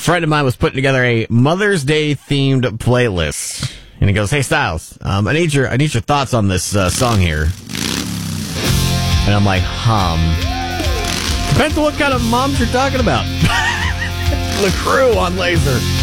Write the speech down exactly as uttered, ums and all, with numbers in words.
friend of mine was putting together a Mother's Day themed playlist, and he goes, "Hey Styles, um, I need your I need your thoughts on this uh, song here." And I'm like, "Hum." Depends on what kind of moms you're talking about. The Crew on Laser.